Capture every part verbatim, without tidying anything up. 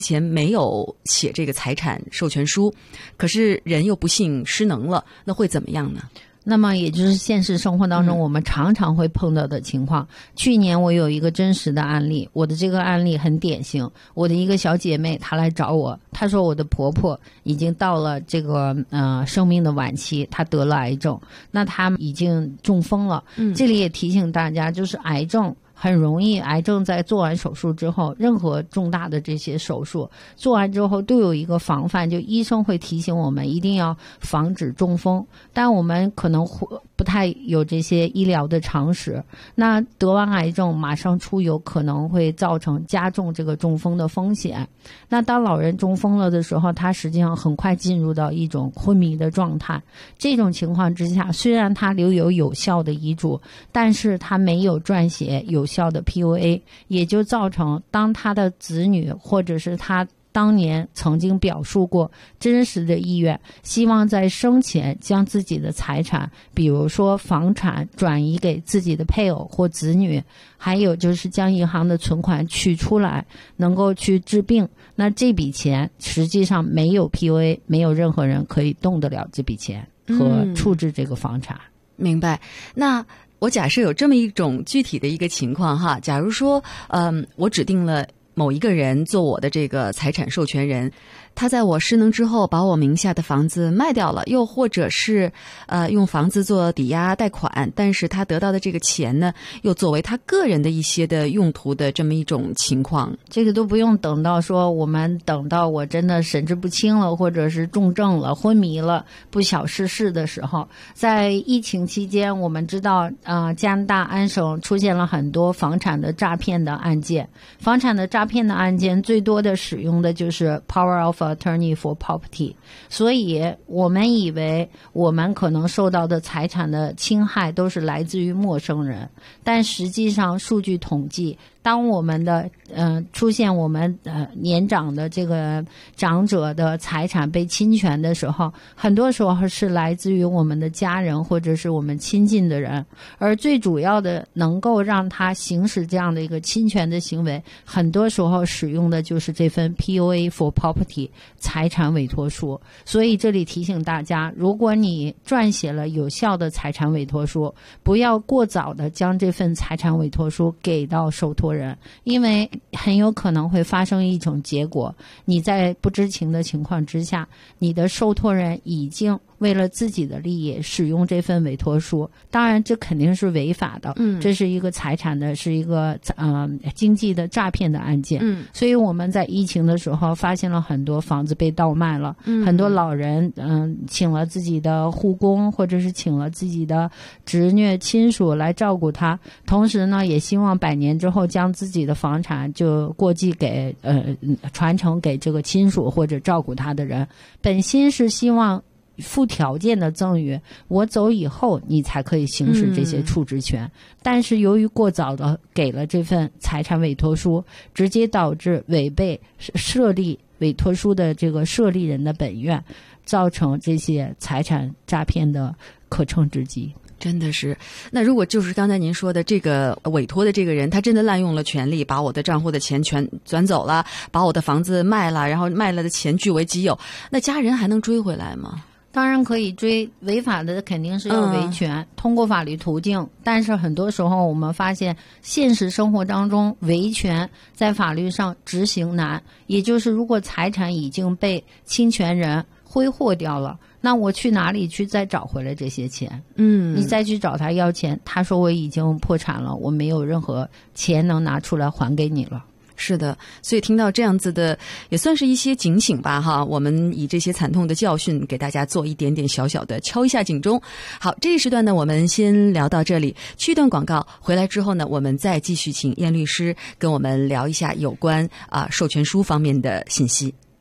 前没有写这个财产授权书，可是人又不幸失能了，那会怎么样呢？ 那么也就是现实生活当中我们常常会碰到的情况、嗯、去年我有一个真实的案例，我的这个案例很典型，我的一个小姐妹她来找我，她说我的婆婆已经到了这个呃生命的晚期，她得了癌症，那她已经中风了、嗯、这里也提醒大家，就是癌症很容易，癌症在做完手术之后，任何重大的这些手术做完之后都有一个防范，就医生会提醒我们一定要防止中风，但我们可能不太有这些医疗的常识，那得完癌症马上出油可能会造成加重这个中风的风险。那当老人中风了的时候，他实际上很快进入到一种昏迷的状态，这种情况之下，虽然他留有有效的遗嘱，但是他没有撰写有效的 P U A， 也就造成当他的子女或者是他当年曾经表述过真实的意愿，希望在生前将自己的财产，比如说房产转移给自己的配偶或子女，还有就是将银行的存款取出来能够去治病，那这笔钱实际上没有 P U A， 没有任何人可以动得了这笔钱和处置这个房产、嗯、 明白。那我假设有这么一种具体的一个情况哈，假如说嗯，我指定了某一个人做我的这个财产授权人，他在我失能之后把我名下的房子卖掉了，又或者是呃用房子做抵押贷款，但是他得到的这个钱呢又作为他个人的一些的用途的这么一种情况， 这个都不用等到说我们等到我真的神志不清了，或者是重症了昏迷了不晓世事的时候。在疫情期间我们知道呃加拿大安省出现了很多房产的诈骗的案件，房产的诈骗的案件最多的使用的就是 Power of Attorney for Property， 所以我们以为我们可能受到的财产的侵害都是来自于陌生人，但实际上数据统计，当我们的呃出现我们呃年长的这个长者的财产被侵权的时候，很多时候是来自于我们的家人或者是我们亲近的人，而最主要的能够让他行使这样的一个侵权的行为，很多时候使用的就是这份 P U A for Property 财产委托书。所以这里提醒大家，如果你撰写了有效的财产委托书，不要过早的将这份财产委托书给到受托人，因为很有可能会发生一种结果，你在不知情的情况之下，你的受托人已经为了自己的利益使用这份委托书，当然这肯定是违法的，嗯，这是一个财产的是一个呃经济的诈骗的案件，嗯，所以我们在疫情的时候发现了很多房子被盗卖了，嗯，很多老人嗯、呃、请了自己的护工或者是请了自己的侄女亲属来照顾他，同时呢也希望百年之后将自己的房产就过继给呃传承给这个亲属或者照顾他的人，本心是希望附条件的赠与，我走以后你才可以行使这些处置权、嗯、但是由于过早的给了这份财产委托书，直接导致违背设立委托书的这个设立人的本愿，造成这些财产诈骗的可乘之机。 真的是，那如果就是刚才您说的这个委托的这个人，他真的滥用了权利，把我的账户的钱全转走了，把我的房子卖了，然后卖了的钱据为己有，那家人还能追回来吗？ 当然可以追，违法的肯定是要维权、嗯、通过法律途径，但是很多时候我们发现现实生活当中维权在法律上执行难，也就是如果财产已经被侵权人挥霍掉了，那我去哪里去再找回来这些钱？嗯，你再去找他要钱，他说我已经破产了，我没有任何钱能拿出来还给你了。 是的，所以听到这样子的也算是一些警醒吧哈，我们以这些惨痛的教训给大家做一点点小小的敲一下警钟。好，这一时段呢我们先聊到这里，去一段广告，回来之后呢我们再继续请燕律师跟我们聊一下有关啊、呃、授权书方面的信息。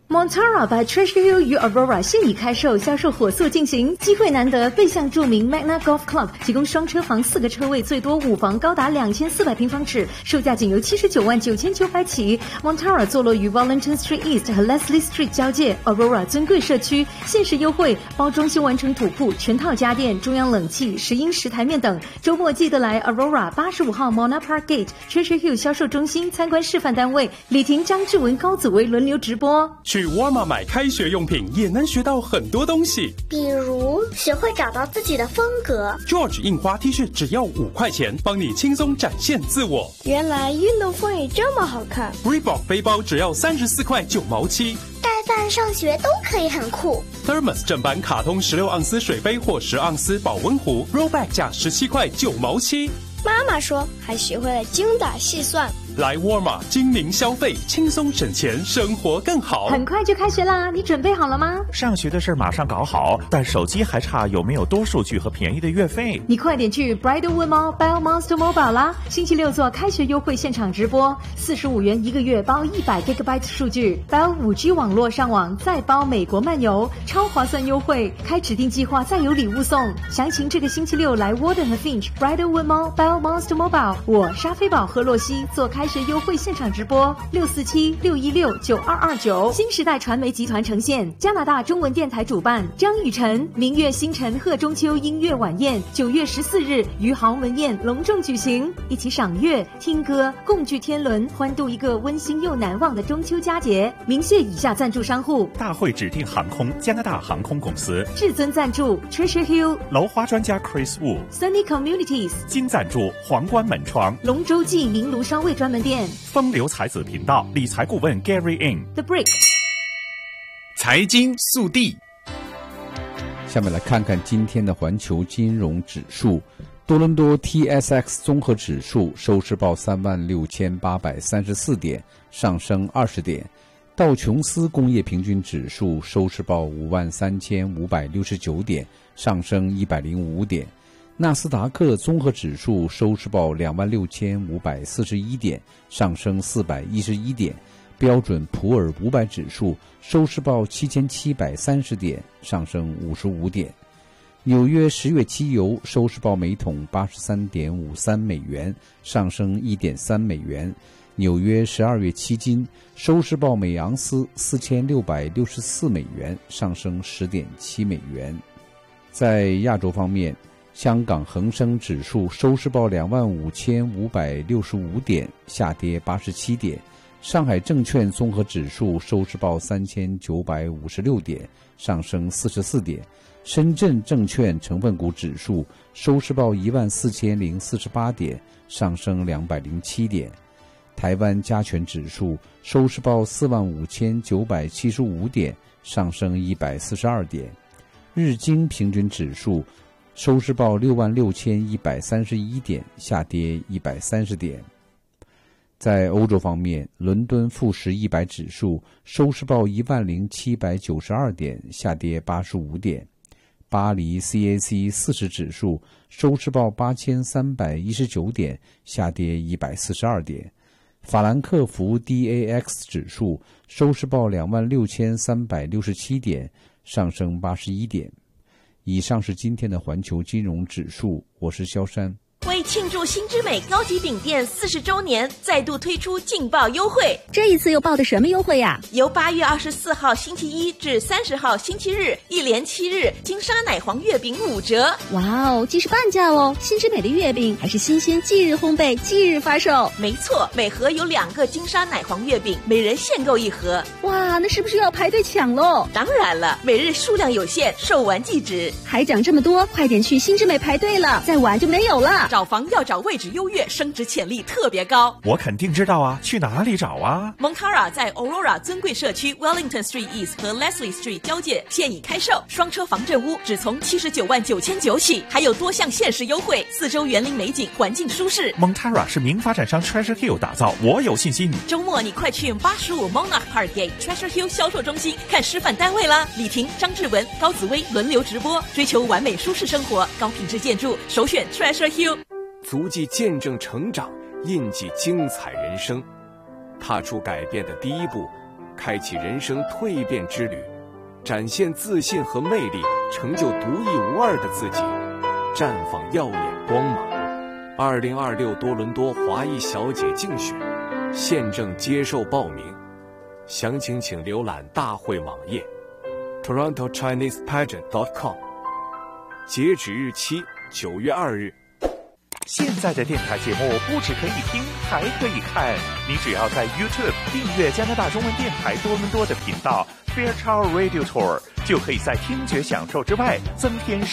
Montara by Treasure Hill 与 Aurora 现已开售，销售火速进行，机会难得，备向著名 Magna Golf Club 提供双车房四个车位，最多五房高达两千四百平方尺，售价仅由七十九万九千九百起。Montara 坐落于 Wellington Street East 和 Leslie Street 交界 ，Aurora 尊贵社区，限时优惠，包装修完成土铺、全套家电、中央冷气、石英石台面等。周末记得来 Aurora 八十五号 Mona Park Gate Treasure Hill 销售中心参观示范单位，李婷、张志文、高子维轮流直播。 去沃尔玛买开学用品也能学到很多东西， 比如学会找到自己的风格。 George 印花 T 恤只要五块钱，帮你轻松展现自我。 原来运动风也这么好看。 Reebok 背包只要三十四块九毛七， 带饭上学都可以很酷。 Thermos 正版卡通十六盎司水杯或十盎司保温壶 Rollback 价十七块九毛七。 妈妈说还学会了精打细算。 来沃尔玛精明消费，轻松省钱，生活更好。 很快就开学啦，你准备好了吗？ 上学的事马上搞好，但手机还差有没有多数据和便宜的月费？ 你快点去 Bridalwood Mall Bell Monster Mobile 啦！星期六做开学优惠现场直播，四十五元一个月包一百 G B 数据 ，Bell 五 G 网络上网再包美国漫游，超划算优惠！开指定计划再有礼物送。详情这个星期六来 Warden 和 Finch Bridalwood Mall Bell Monster Mobile， 我沙菲宝和洛西做开学优惠现场直播，六四七六一六九二二九，新时代传媒集团呈现，加拿大中文电台主办，张雨晨明月星辰贺中秋音乐晚宴，九月十四日于豪门宴隆重举行，一起赏月、听歌，共聚天伦，欢度一个温馨又难忘的中秋佳节。明谢以下赞助商户： 大会指定航空加拿大航空公司， 至尊赞助 Treasure Hill， 楼花专家 Chris Wu，Sunny Communities 金赞助皇冠门窗， 龙舟记明炉烧味专门店， 风流才子频道理财顾问 Gary In， The Brick。 财经速递。 下面来看看今天的环球金融指数。多伦多 T S X 综合指数收市报三万六千八百三十四点，上升二十点。道琼斯工业平均指数收市报五万三千五百六十九点，上升一百零五点。纳斯达克综合指数收市报两万六千五百四十一点，上升四百一十一点。标准普尔五百指数收市报七千七百三十点，上升五十五点。纽约十月期油收市报每桶八十三点五三美元，上升一点三美元。纽约十二月期金收市报每盎司四千六百六十四美元，上升十点七美元。在亚洲方面，香港恒生指数收市报两万五千五百六十五点，下跌八十七点。上海证券综合指数收市报三千九百五十六点，上升四十四点。深圳证券成分股指数收市报一万四千零四十八点，上升两百零七点。台湾加权指数收市报四万五千九百七十五点，上升一百四十二点。日经平均指数收市报六万六千一百三十一点，下跌一百三十点。在欧洲方面，伦敦富时一百指数收市报一万零七百九十二点，下跌八十五点。巴黎 C A C 四十指数收市报八千三百一十九点，下跌一百四十二点。法兰克福 D A X 指数收市报两万六千三百六十七点，上升八十一点。以上是今天的环球金融指数，我是萧山。 为庆祝新之美高级饼店四十周年，再度推出劲爆优惠。 这一次又报的什么优惠呀？ 由八月二十四号星期一至三十号星期日，一连七日，金沙奶黄月饼五折。 哇哦，既是半价哦！新之美的月饼还是新鲜，即日烘焙，即日发售。 没错，每盒有两个金沙奶黄月饼，每人限购一盒。 哇，那是不是要排队抢喽？ 当然了，每日数量有限，售完即止。 还涨这么多，快点去新之美排队了，再晚就没有了。 找房要找位置优越，升值潜力特别高。 我肯定知道啊，去哪里找啊？ Montara 在 Aurora 尊贵社区 Wellington Street East 和 Leslie Street 交界，现已开售，双车房镇屋只从七十九万九千九起，还有多项限时优惠，四周园林美景，环境舒适。 Montara 是名发展商 Treasure Hill 打造，我有信心。 周末你快去八十五 Monarch Park Gate Treasure Hill 销售中心看示范单位啦！李婷、张志文、高紫薇轮流直播，追求完美舒适生活，高品质建筑，首选 Treasure Hill。 足迹见证成长，印记精彩人生。踏出改变的第一步， 开启人生蜕变之旅，展现自信和魅力，成就独一无二的自己，绽放耀眼光芒。二零二六多伦多华裔小姐竞选现正接受报名，详情请浏览大会网页 toronto chinese pageant dot com， 截止日期九月二日。 现在的电台节目不只可以听，还可以看。你只要在 YouTube 订阅加拿大中文电台多伦多的频道 Fairchild Radio Tour， 就可以在听觉享受之外增添